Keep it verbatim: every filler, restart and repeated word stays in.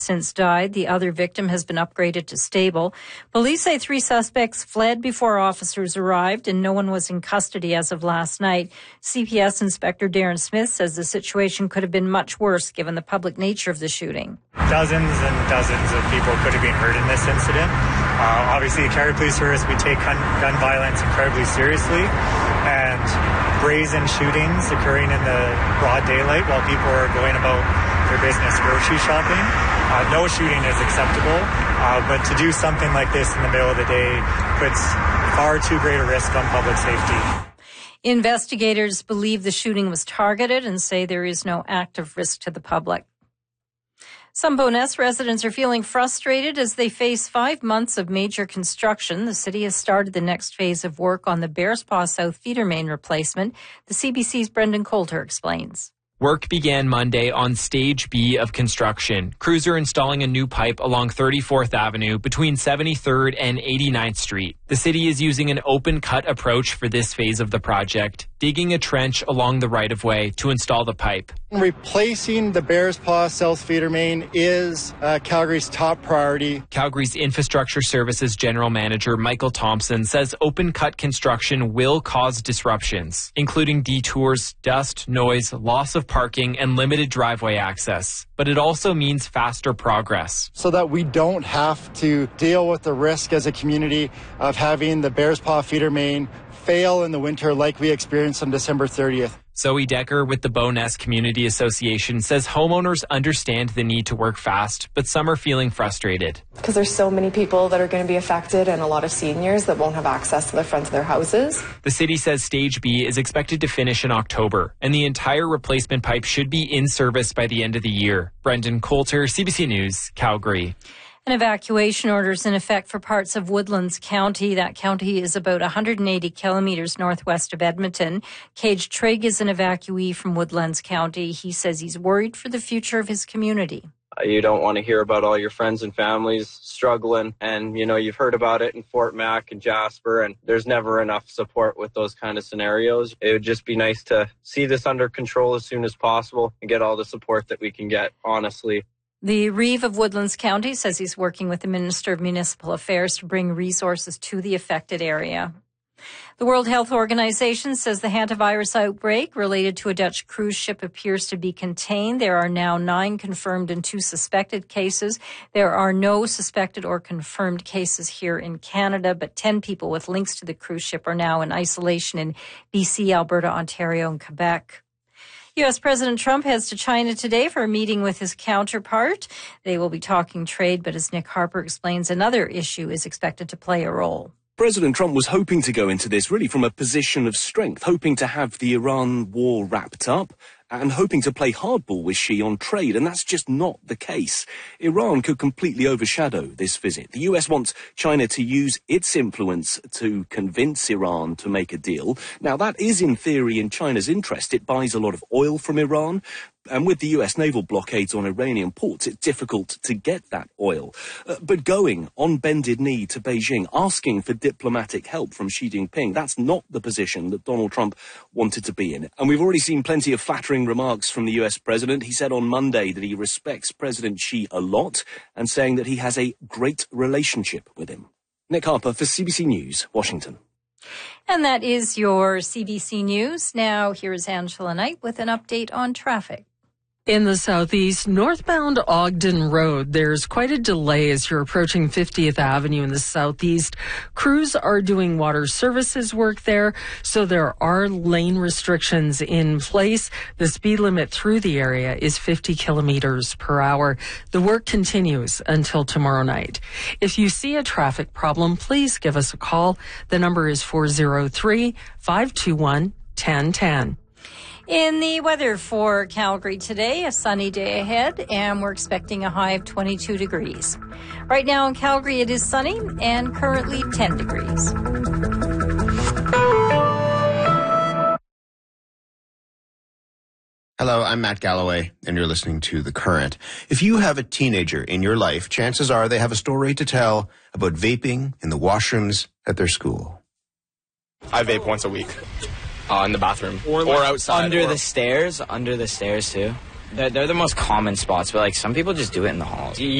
since died. The other victim has been upgraded to stable. Police say three suspects fled before officers arrived and no one was in custody as of last night. C P S Inspector Darren Smith says the situation could have been much worse given the public nature of the shooting. Dozens and dozens of people could have been hurt in this incident. Uh, obviously, at Calgary Police Service, we take gun, gun violence incredibly seriously, and brazen shootings occurring in the broad daylight while people are going about their business grocery shopping. Uh, no shooting is acceptable, uh, but to do something like this in the middle of the day puts far too great a risk on public safety. Investigators believe the shooting was targeted and say there is no active risk to the public. Some Bowness residents are feeling frustrated as they face five months of major construction. The city has started the next phase of work on the Bearspaw South feeder main replacement. The C B C's Brendan Coulter explains. Work began Monday on Stage B of construction. Crews are installing a new pipe along thirty-fourth Avenue between seventy-third and eighty-ninth Street. The city is using an open-cut approach for this phase of the project, digging a trench along the right-of-way to install the pipe. Replacing the Bearspaw South feeder main is uh, Calgary's top priority. Calgary's Infrastructure Services General Manager Michael Thompson says open-cut construction will cause disruptions, including detours, dust, noise, loss of parking, and limited driveway access. But it also means faster progress. So that we don't have to deal with the risk as a community of having the Bearspaw feeder main fail in the winter like we experienced on December thirtieth. Zoe Decker with the Bowness Community Association says homeowners understand the need to work fast, but some are feeling frustrated. Because there's so many people that are going to be affected and a lot of seniors that won't have access to the front of their houses. The city says Stage B is expected to finish in October, and the entire replacement pipe should be in service by the end of the year. Brendan Coulter, C B C News, Calgary. An evacuation order is in effect for parts of Woodlands County. That county is about one hundred eighty kilometres northwest of Edmonton. Cage Trigg is an evacuee from Woodlands County. He says he's worried for the future of his community. You don't want to hear about all your friends and families struggling. And, you know, you've heard about it in Fort Mac and Jasper, and there's never enough support with those kind of scenarios. It would just be nice to see this under control as soon as possible and get all the support that we can get, honestly. The Reeve of Woodlands County says he's working with the Minister of Municipal Affairs to bring resources to the affected area. The World Health Organization says the hantavirus outbreak related to a Dutch cruise ship appears to be contained. There are now nine confirmed and two suspected cases. There are no suspected or confirmed cases here in Canada, but ten people with links to the cruise ship are now in isolation in B C, Alberta, Ontario, and Quebec. U S President Trump heads to China today for a meeting with his counterpart. They will be talking trade, but as Nick Harper explains, another issue is expected to play a role. President Trump was hoping to go into this really from a position of strength, hoping to have the Iran war wrapped up and hoping to play hardball with Xi on trade, and that's just not the case. Iran could completely overshadow this visit. The U S wants China to use its influence to convince Iran to make a deal. Now, that is in theory in China's interest. It buys a lot of oil from Iran. And with the U S naval blockades on Iranian ports, it's difficult to get that oil. Uh, but going on bended knee to Beijing, asking for diplomatic help from Xi Jinping, that's not the position that Donald Trump wanted to be in. And we've already seen plenty of flattering remarks from the U S president. He said on Monday that he respects President Xi a lot and saying that he has a great relationship with him. Nick Harper for C B C News, Washington. And that is your C B C News. Now here is Angela Knight with an update on traffic. In the southeast, northbound Ogden Road, there's quite a delay as you're approaching fiftieth Avenue in the southeast. Crews are doing water services work there, so there are lane restrictions in place. The speed limit through the area is fifty kilometers per hour. The work continues until tomorrow night. If you see a traffic problem, please give us a call. The number is four oh three, five two one, one oh one oh. In the weather for Calgary today, a sunny day ahead, and we're expecting a high of twenty-two degrees. Right now in Calgary, it is sunny and currently ten degrees. Hello, I'm Matt Galloway, and you're listening to The Current. If you have a teenager in your life, chances are they have a story to tell about vaping in the washrooms at their school. I vape once a week. Uh, in the bathroom or, or outside under or... the stairs under the stairs too. They're, they're the most common spots, but like some people just do it in the halls. You